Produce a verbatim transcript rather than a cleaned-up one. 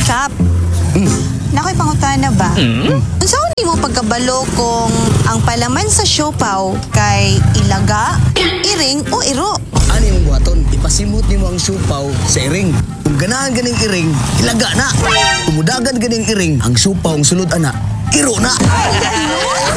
Kap, nakoy pangutana ba? Unsaon nimo pagkabalo kung ang palaman sa siopaw kay ilaga, iring o iro? Ani mong buhaton, ipasimot nimo ang supaw sa iring. Kung ganahan ganing iring, ilaga na. Kung mudagan ganing iring, ang supaw ang sulod ana, iro na.